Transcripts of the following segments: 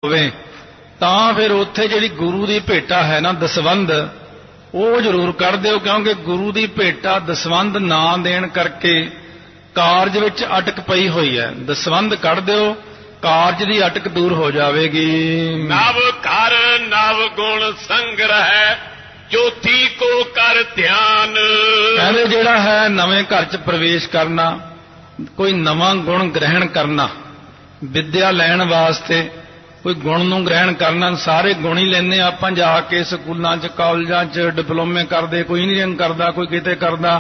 ਹੋਵੇ ਤਾਂ ਫਿਰ ਉੱਥੇ ਜਿਹੜੀ ਗੁਰੂ ਦੀ ਭੇਟਾ ਹੈ ਨਾ ਦਸਵੰਧ ਉਹ ਜ਼ਰੂਰ ਕੱਢ ਦਿਓ, ਕਿਉਂਕਿ ਗੁਰੂ ਦੀ ਭੇਟਾ ਦਸਵੰਧ ਨਾ ਦੇਣ ਕਰਕੇ ਕਾਰਜ ਵਿੱਚ ਅਟਕ ਪਈ ਹੋਈ ਹੈ। ਦਸਵੰਧ ਕੱਢ ਦਿਓ, ਕਾਰਜ ਦੀ ਅਟਕ ਦੂਰ ਹੋ ਜਾਵੇਗੀ। ਨਵ ਘਰ ਨਵ ਗੁਣ ਸੰਗ੍ਰਹਿ ਚੌਥੀ ਕੋ ਕਰ ਧਿਆਨ। ਕਹਿੰਦੇ ਜਿਹੜਾ ਹੈ ਨਵੇਂ ਘਰ 'ਚ ਪ੍ਰਵੇਸ਼ ਕਰਨਾ, ਕੋਈ ਨਵਾਂ ਗੁਣ ਗ੍ਰਹਿਣ ਕਰਨਾ, ਵਿੱਦਿਆ ਲੈਣ ਵਾਸਤੇ ਕੋਈ ਗੁਣ ਨੂੰ ਗ੍ਰਹਿਣ ਕਰਨਾ। ਸਾਰੇ ਗੁਣ ਹੀ ਲੈਂਦੇ ਆਪਾਂ ਜਾ ਕੇ ਸਕੂਲਾਂ 'ਚ ਕਾਲਜਾਂ 'ਚ ਡਿਪਲੋਮੇ ਕਰਦੇ, ਕੋਈ ਇੰਜੀਨੀਅਰਿੰਗ ਕਰਦਾ, ਕੋਈ ਕਿਤੇ ਕਰਦਾ।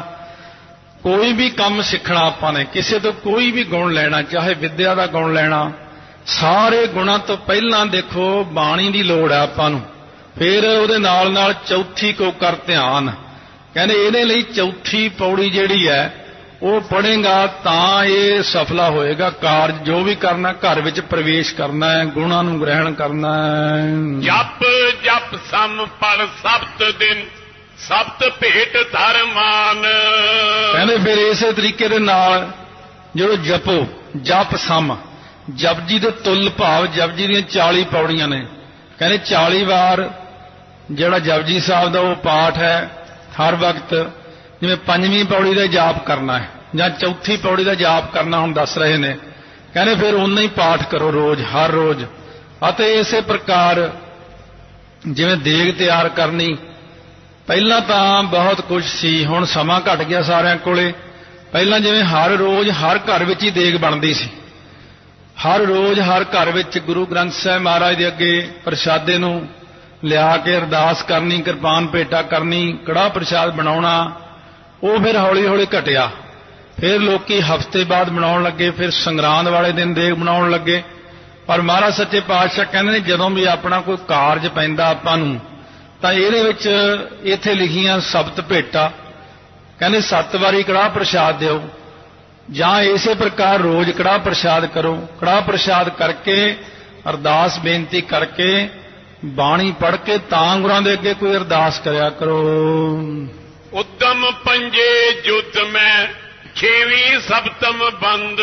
ਕੋਈ ਵੀ ਕੰਮ ਸਿੱਖਣਾ ਆਪਾਂ ਨੇ, ਕਿਸੇ ਤੋਂ ਕੋਈ ਵੀ ਗੁਣ ਲੈਣਾ, ਚਾਹੇ ਵਿੱਦਿਆ ਦਾ ਗੁਣ ਲੈਣਾ, ਸਾਰੇ ਗੁਣਾਂ ਤੋਂ ਪਹਿਲਾਂ ਦੇਖੋ ਬਾਣੀ ਦੀ ਲੋੜ ਹੈ ਆਪਾਂ ਨੂੰ। ਫਿਰ ਉਹਦੇ ਨਾਲ ਨਾਲ ਚੌਥੀ ਕੋ ਕਰ ਧਿਆਨ। ਕਹਿੰਦੇ ਇਹਦੇ ਲਈ ਚੌਥੀ ਪੌੜੀ ਜਿਹੜੀ ਹੈ ਉਹ ਪੜ੍ਹੇਗਾ ਤਾਂ ਇਹ ਸਫਲਾ ਹੋਏਗਾ। ਕਾਰਜ ਜੋ ਵੀ ਕਰਨਾ, ਘਰ ਵਿੱਚ ਪ੍ਰਵੇਸ਼ ਕਰਨਾ ਹੈ, ਗੁਣਾਂ ਨੂੰ ਗ੍ਰਹਿਣ ਕਰਨਾ ਹੈ। ਜਪ ਜਪ ਸਮ ਪੜ ਸਬਤ ਦਿਨ ਸਬਤ ਭੇਟ ਧਰਮਾਨ। ਕਹਿੰਦੇ ਫਿਰ ਇਸੇ ਤਰੀਕੇ ਦੇ ਨਾਲ ਜਦੋਂ ਜਪੋ, ਜਪ ਸਮ, ਜਪਜੀ ਦੇ ਤੁਲ ਭਾਵ ਜਪਜੀ ਦੀਆਂ 40 ਪੌੜੀਆਂ ਨੇ। ਕਹਿੰਦੇ 40 ਵਾਰ ਜਿਹੜਾ ਜਪਜੀ ਸਾਹਿਬ ਦਾ ਉਹ ਪਾਠ ਹੈ ਹਰ ਵਕਤ, ਜਿਵੇਂ 5ਵੀਂ ਪੌੜੀ ਦਾ ਜਾਪ ਕਰਨਾ ਹੈ ਜਾਂ ਚੌਥੀ ਪੌੜੀ ਦਾ ਜਾਪ ਕਰਨਾ ਹੁਣ ਦੱਸ ਰਹੇ ਨੇ। ਕਹਿੰਦੇ ਫਿਰ ਉਨਾ ਹੀ ਪਾਠ ਕਰੋ ਰੋਜ਼, ਹਰ ਰੋਜ਼। ਅਤੇ ਇਸੇ ਪ੍ਰਕਾਰ ਜਿਵੇਂ ਦੇਗ ਤਿਆਰ ਕਰਨੀ, ਪਹਿਲਾਂ ਤਾਂ ਬਹੁਤ ਕੁਝ ਸੀ, ਹੁਣ ਸਮਾਂ ਘਟ ਗਿਆ ਸਾਰਿਆਂ ਕੋਲੇ। ਪਹਿਲਾਂ ਜਿਵੇਂ ਹਰ ਰੋਜ਼ ਹਰ ਘਰ ਵਿੱਚ ਹੀ ਦੇਗ ਬਣਦੀ ਸੀ, ਹਰ ਰੋਜ਼ ਹਰ ਘਰ ਵਿੱਚ ਗੁਰੂ ਗ੍ਰੰਥ ਸਾਹਿਬ ਮਹਾਰਾਜ ਦੇ ਅੱਗੇ ਪ੍ਰਸ਼ਾਦੇ ਨੂੰ ਲਿਆ ਕੇ ਅਰਦਾਸ ਕਰਨੀ, ਕਿਰਪਾਨ ਭੇਟਾ ਕਰਨੀ, ਕੜਾਹ ਪ੍ਰਸ਼ਾਦ ਬਣਾਉਣਾ। ਉਹ ਫਿਰ ਹੌਲੀ ਹੌਲੀ ਘਟਿਆ। ਫਿਰ ਲੋਕੀ ਹਫ਼ਤੇ ਬਾਅਦ ਬਣਾਉਣ ਲੱਗੇ, ਫਿਰ ਸੰਗਰਾਂਦ ਵਾਲੇ ਦਿਨ ਦੇਗ ਬਣਾਉਣ ਲੱਗੇ। ਪਰ ਮਹਾਰਾਜ ਸੱਚੇ ਪਾਤਸ਼ਾਹ ਕਹਿੰਦੇ ਨੇ ਜਦੋਂ ਵੀ ਆਪਣਾ ਕੋਈ ਕਾਰਜ ਪੈਂਦਾ ਆਪਾਂ ਨੂੰ, ਤਾਂ ਇਹਦੇ ਵਿੱਚ ਇੱਥੇ ਲਿਖੀਆਂ ਸਬਤ ਭੇਟਾ, ਕਹਿੰਦੇ 7 ਵਾਰੀ ਕੜਾਹ ਪ੍ਰਸ਼ਾਦ ਦਿਓ, ਜਾਂ ਇਸੇ ਪ੍ਰਕਾਰ ਰੋਜ਼ ਕੜਾਹ ਪ੍ਰਸ਼ਾਦ ਕਰੋ। ਕੜਾਹ ਪ੍ਰਸ਼ਾਦ ਕਰਕੇ ਅਰਦਾਸ ਬੇਨਤੀ ਕਰਕੇ ਬਾਣੀ ਪੜ੍ਹ ਕੇ ਤਾਂ ਗੁਰਾਂ ਦੇ ਅੱਗੇ ਕੋਈ ਅਰਦਾਸ ਕਰਿਆ ਕਰੋ। ਉਦਮ ਪੰਜੇ ਜੁਤ ਮੈਂ ਛੇਵੀਂ ਸਪਤਮ ਬੰਦ।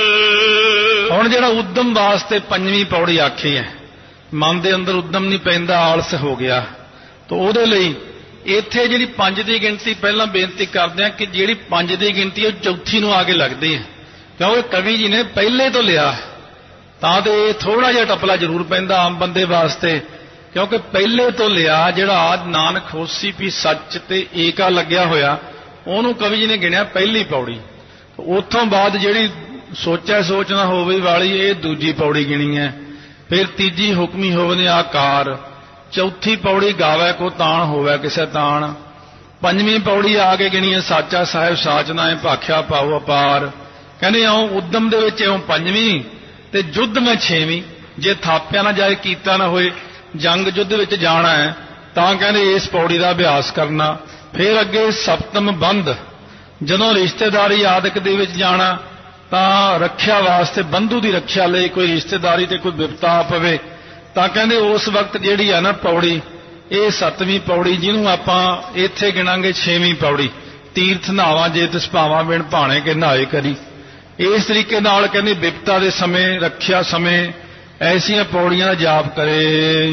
ਹੁਣ ਜਿਹੜਾ ਉਦਮ ਵਾਸਤੇ 5ਵੀਂ ਪੌੜੀ ਆਖੀ ਹੈ, ਮਨ ਦੇ ਅੰਦਰ ਉਦਮ ਨਹੀਂ ਪੈਂਦਾ, ਆਲਸ ਹੋ ਗਿਆ, ਤਾਂ ਉਹਦੇ ਲਈ ਇੱਥੇ ਜਿਹੜੀ 5 ਦੀ ਗਿਣਤੀ ਪਹਿਲਾਂ ਬੇਨਤੀ ਕਰਦੇ ਆ ਕਿ ਜਿਹੜੀ 5 ਦੀ ਗਿਣਤੀ ਉਹ ਚੌਥੀ ਨੂੰ ਆ ਕੇ ਲੱਗਦੀ ਹੈ, ਕਿਉਂਕਿ ਕਵੀ ਜੀ ਨੇ ਪਹਿਲੇ ਤੋਂ ਲਿਆ ਤਾਂ ਤੇ ਥੋੜਾ ਜਿਹਾ ਟਪਲਾ ਜ਼ਰੂਰ ਪੈਂਦਾ ਆਮ ਬੰਦੇ ਵਾਸਤੇ, ਕਿਉਂਕਿ ਪਹਿਲੇ ਤੋਂ ਲਿਆ। ਜਿਹੜਾ ਆਦ ਨਾਨਕ ਹੋਸੀ ਵੀ ਸੱਚ ਤੇ ਏਕਾ ਲੱਗਿਆ ਹੋਇਆ, ਉਹਨੂੰ ਕਵੀ ਜੀ ਨੇ ਗਿਣਿਆ ਪਹਿਲੀ ਪੌੜੀ। ਉੱਥੋਂ ਬਾਅਦ ਜਿਹੜੀ ਸੋਚੈ ਸੋਚ ਨਾ ਹੋਵੇ ਵਾਲੀ ਇਹ ਦੂਜੀ ਪੌੜੀ ਗਿਣੀ ਹੈ। ਫਿਰ ਤੀਜੀ ਹੁਕਮੀ ਹੋਵਨੇ ਆਕਾਰ, ਚੌਥੀ ਪੌੜੀ ਗਾਵੇ ਕੋ ਤਾਣ ਹੋਵੇ ਕਿਸੇ ਤਾਣ, 5ਵੀਂ ਪੌੜੀ ਆ ਕੇ ਗਿਣੀ ਹੈ ਸਾਚਾ ਸਾਹਿਬ ਸਾਚਨਾ ਹੈ ਭਾਖਿਆ ਪਾਉ ਅਪਾਰ। ਕਹਿੰਦੇ ਇਉਂ ਉਦਮ ਦੇ ਵਿੱਚ ਇਉਂ 5ਵੀਂ ਤੇ ਯੁੱਧ ਮੈਂ 6ਵੀਂ। ਜੇ ਥਾਪਿਆ ਨਾ ਜਾਏ, ਕੀਤਾ ਨਾ ਹੋਏ, ਜੰਗ ਯੁੱਧ ਵਿੱਚ ਜਾਣਾ ਹੈ ਤਾਂ ਕਹਿੰਦੇ ਇਸ ਪੌੜੀ ਦਾ ਅਭਿਆਸ ਕਰਨਾ। ਫਿਰ ਅੱਗੇ ਸਪਤਮ ਬੰਧ, ਜਦੋਂ ਰਿਸ਼ਤੇਦਾਰੀ ਆਦਿਕ ਦੇ ਵਿੱਚ ਜਾਣਾ ਤਾਂ ਰੱਖਿਆ ਵਾਸਤੇ, ਬੰਧੂ ਦੀ ਰੱਖਿਆ ਲਈ ਕੋਈ ਰਿਸ਼ਤੇਦਾਰੀ ਤੇ ਕੋਈ ਵਿਪਤਾ ਪਵੇ ਤਾਂ ਕਹਿੰਦੇ ਉਸ ਵਕਤ ਜਿਹੜੀ ਆ ਨਾ ਪੌੜੀ, ਇਹ 7ਵੀਂ ਪੌੜੀ, ਜਿਹਨੂੰ ਆਪਾਂ ਇੱਥੇ ਗਿਣਾਂਗੇ 6ਵੀਂ ਪੌੜੀ। ਤੀਰਥ ਨਾਵਾਂ ਜੇ ਤਿਸ ਭਾਵਾਂ ਬਿਨ ਭਾਣੇ ਕੇ ਨਹਾਏ ਕਰੀ। ਇਸ ਤਰੀਕੇ ਨਾਲ ਕਹਿੰਦੇ ਵਿਪਤਾ ਦੇ ਸਮੇਂ, ਰੱਖਿਆ ਸਮੇਂ ਐਸੀਆਂ ਪੌੜੀਆਂ ਦਾ ਜਾਪ ਕਰੇ।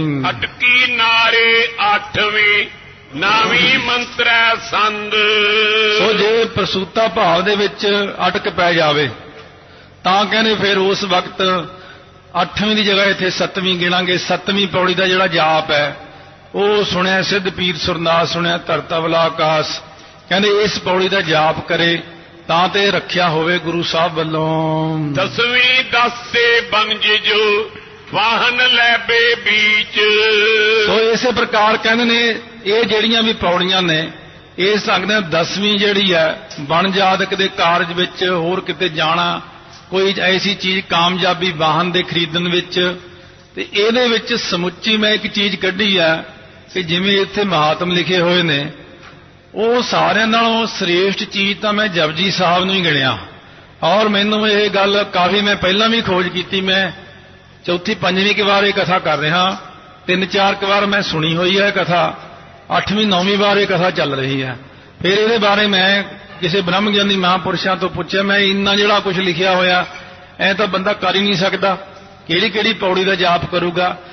ਅਟਕੀ ਨਾਰੇ 8ਵੀਂ 9ਵੀਂ ਮੰਤਰੈ ਸੰਦ। ਸੋ ਜੇ ਪ੍ਰਸੂਤਾ ਭਾਵ ਦੇ ਵਿੱਚ ਅਟਕ ਪੈ ਜਾਵੇ ਤਾਂ ਕਹਿੰਦੇ ਫਿਰ ਉਸ ਵਕਤ 8ਵੀਂ ਦੀ ਜਗ੍ਹਾ ਇੱਥੇ 7ਵੀਂ ਗਿਣਾਂਗੇ। 7ਵੀਂ ਪੌੜੀ ਦਾ ਜਿਹੜਾ ਜਾਪ ਹੈ ਉਹ ਸੁਣਿਆ ਸਿੱਧ ਪੀਰ ਸੁਰਨਾਸ, ਸੁਣਿਆ ਧਰਤਵਲਾ ਆਕਾਸ। ਕਹਿੰਦੇ ਇਸ ਪੌੜੀ ਦਾ ਜਾਪ ਕਰੇ ਤਾਂ ਤੇ ਰੱਖਿਆ ਹੋਵੇ ਗੁਰੂ ਸਾਹਿਬ ਵੱਲੋਂ। 10ਵੀਂ 10 ਤੇ ਬੰਜ ਜੋ ਵਾਹਨ ਲੈ ਬੇ ਬੀਚ। ਸੋ ਇਸੇ ਪ੍ਰਕਾਰ ਕਹਿੰਦੇ ਨੇ ਇਹ ਜਿਹੜੀਆਂ ਵੀ ਪੌੜੀਆਂ ਨੇ, ਇਹ ਸਕਦੇ 10ਵੀਂ ਜਿਹੜੀ ਹੈ ਬਣ ਜਾਦਕ ਦੇ ਕਾਰਜ ਵਿੱਚ, ਹੋਰ ਕਿਤੇ ਜਾਣਾ, ਕੋਈ ਐਸੀ ਚੀਜ਼ ਕਾਮਯਾਬੀ ਵਾਹਨ ਦੇ ਖਰੀਦਣ ਵਿੱਚ। ਤੇ ਇਹਦੇ ਵਿੱਚ ਸਮੁੱਚੀ ਮੈਂ ਇੱਕ ਚੀਜ਼ ਕੱਢੀ ਹੈ ਕਿ ਜਿਵੇਂ ਇੱਥੇ ਮਹਾਤਮ ਲਿਖੇ ਹੋਏ ਨੇ, ਉਹ ਸਾਰਿਆਂ ਨਾਲੋਂ ਸ੍ਰੇਸ਼ਟ ਚੀਜ਼ ਤਾਂ ਮੈਂ ਜਪਜੀ ਸਾਹਿਬ ਨੂੰ ਹੀ ਗਿਣਿਆ। ਔਰ ਮੈਨੂੰ ਇਹ ਗੱਲ ਕਾਫੀ, ਮੈਂ ਪਹਿਲਾਂ ਵੀ ਖੋਜ ਕੀਤੀ, ਮੈਂ ਚੌਥੀ 5ਵੀਂ ਵਾਰ ਇਹ ਕਥਾ ਕਰ ਰਿਹਾ, 3-4 ਵਾਰ ਮੈਂ ਸੁਣੀ ਹੋਈ ਹੈ ਕਥਾ, 8ਵੀਂ 9ਵੀਂ ਵਾਰ ਇਹ ਕਥਾ ਚੱਲ ਰਹੀ ਹੈ। ਫਿਰ ਇਹਦੇ ਬਾਰੇ ਮੈਂ ਕਿਸੇ ਬ੍ਰਹਮ ਗਿਆਨੀ ਮਹਾਂਪੁਰਸ਼ਾਂ ਤੋਂ ਪੁੱਛਿਆ, ਮੈਂ ਇੰਨਾ ਜਿਹੜਾ ਕੁਝ ਲਿਖਿਆ ਹੋਇਆ ਐ ਤਾਂ ਬੰਦਾ ਕਰ ਹੀ ਨਹੀਂ ਸਕਦਾ, ਕਿਹੜੀ ਕਿਹੜੀ ਪੌੜੀ ਦਾ ਜਾਪ ਕਰੂਗਾ।